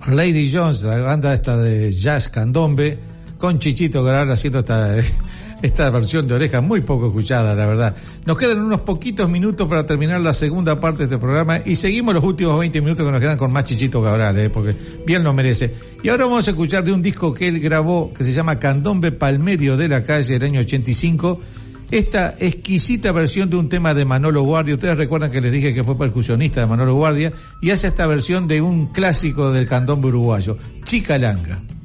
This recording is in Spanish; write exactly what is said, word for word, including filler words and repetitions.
Lady Jones, la banda esta de jazz candombe, con Chichito Cabral haciendo esta, esta versión de Oreja muy poco escuchada, la verdad. Nos quedan unos poquitos minutos para terminar la segunda parte de este programa y seguimos los últimos veinte minutos que nos quedan con más Chichito Cabral, eh, porque bien lo merece. Y ahora vamos a escuchar de un disco que él grabó que se llama Candombe Pal Medio de la Calle del año ochenta y cinco. Esta exquisita versión de un tema de Manolo Guardia. Ustedes recuerdan que les dije que fue percusionista de Manolo Guardia, y hace esta versión de un clásico del candombe uruguayo, Chicalanga.